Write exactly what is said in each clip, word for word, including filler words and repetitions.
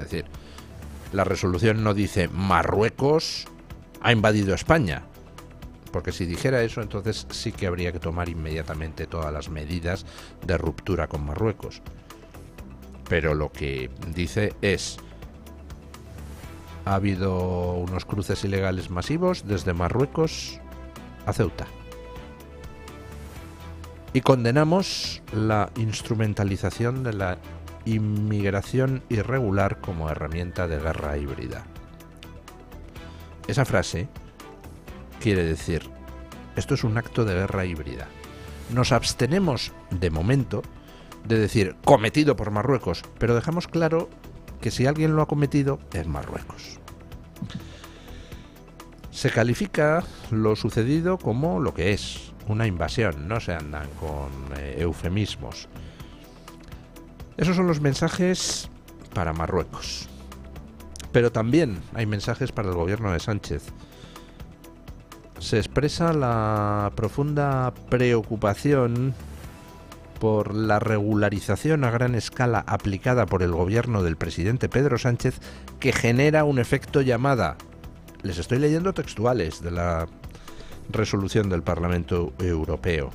Es decir, la resolución no dice Marruecos ha invadido España, porque si dijera eso, entonces sí que habría que tomar inmediatamente todas las medidas de ruptura con Marruecos. Pero lo que dice es: ha habido unos cruces ilegales masivos desde Marruecos a Ceuta. Y condenamos la instrumentalización de la inmigración irregular como herramienta de guerra híbrida. Esa frase quiere decir: esto es un acto de guerra híbrida. Nos abstenemos, de momento, de decir cometido por Marruecos, pero dejamos claro que si alguien lo ha cometido es Marruecos. Se califica lo sucedido como lo que es, una invasión, no se andan con eh, eufemismos. Esos son los mensajes para Marruecos. Pero también hay mensajes para el gobierno de Sánchez. Se expresa la profunda preocupación por la regularización a gran escala aplicada por el gobierno del presidente Pedro Sánchez, que genera un efecto llamada. Les estoy leyendo textuales de la resolución del Parlamento Europeo.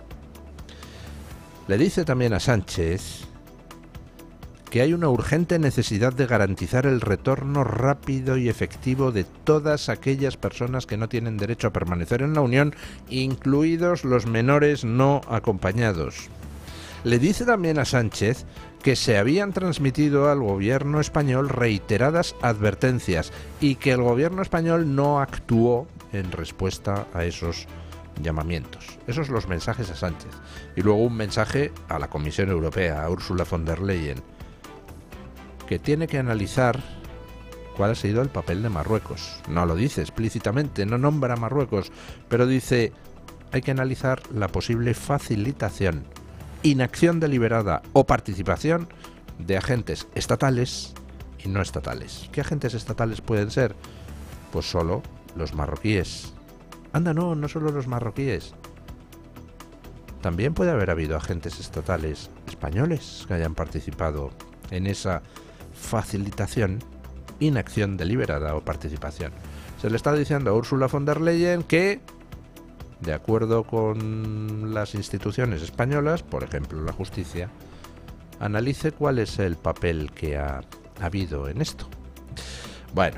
Le dice también a Sánchez que hay una urgente necesidad de garantizar el retorno rápido y efectivo de todas aquellas personas que no tienen derecho a permanecer en la Unión, incluidos los menores no acompañados. Le dice también a Sánchez que se habían transmitido al gobierno español reiteradas advertencias y que el gobierno español no actuó en respuesta a esos llamamientos. Esos son los mensajes a Sánchez. Y luego un mensaje a la Comisión Europea, a Ursula von der Leyen, que tiene que analizar cuál ha sido el papel de Marruecos. No lo dice explícitamente, no nombra a Marruecos, pero dice: hay que analizar la posible facilitación, inacción deliberada o participación de agentes estatales y no estatales. ¿Qué agentes estatales pueden ser? Pues solo los marroquíes. Anda, no, no solo los marroquíes. También puede haber habido agentes estatales españoles que hayan participado en esa facilitación, inacción deliberada o participación. Se le está diciendo a Ursula von der Leyen que, de acuerdo con las instituciones españolas, por ejemplo la justicia, analice cuál es el papel que ha habido en esto. Bueno,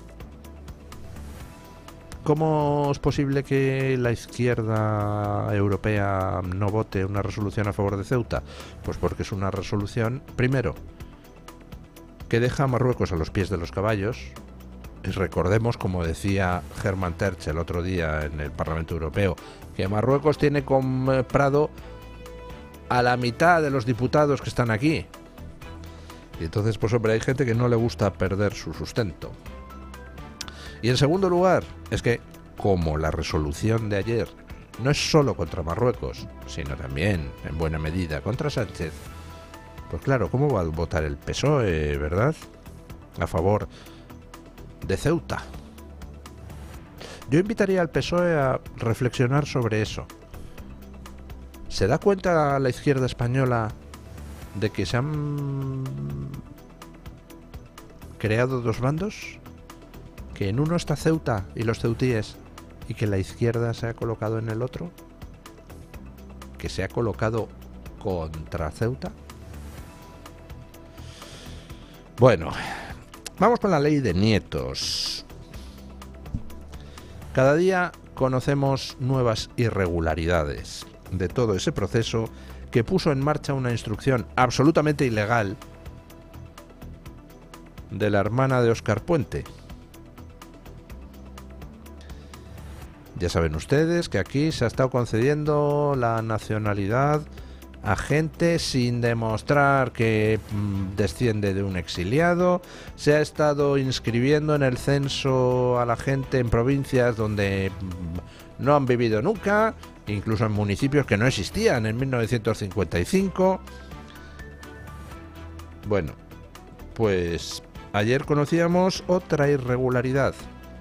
¿cómo es posible que la izquierda europea no vote una resolución a favor de Ceuta? Pues porque es una resolución, primero, que deja a Marruecos a los pies de los caballos. Y recordemos, como decía Hermann Tertsch el otro día en el Parlamento Europeo, que Marruecos tiene comprado a la mitad de los diputados que están aquí. Y entonces, pues hombre, hay gente que no le gusta perder su sustento. Y en segundo lugar, es que, como la resolución de ayer no es solo contra Marruecos, sino también, en buena medida, contra Sánchez, pues claro, ¿cómo va a votar el P S O E, verdad? A favor de Ceuta. Yo invitaría al P S O E a reflexionar sobre eso. ¿Se da cuenta la izquierda española de que se han creado dos bandos? Que en uno está Ceuta y los ceutíes, y que la izquierda se ha colocado en el otro, que se ha colocado contra Ceuta. Bueno, vamos con la ley de nietos. Cada día conocemos nuevas irregularidades de todo ese proceso que puso en marcha una instrucción absolutamente ilegal de la hermana de Óscar Puente. Ya saben ustedes que aquí se ha estado concediendo la nacionalidad a gente sin demostrar que mmm, desciende de un exiliado. Se ha estado inscribiendo en el censo a la gente en provincias donde mmm, no han vivido nunca, incluso en municipios que no existían en mil novecientos cincuenta y cinco. Bueno, pues ayer conocíamos otra irregularidad.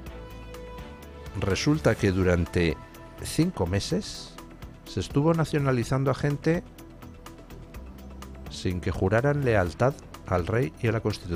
Resulta que durante cinco meses se estuvo nacionalizando a gente sin que juraran lealtad al rey y a la Constitución.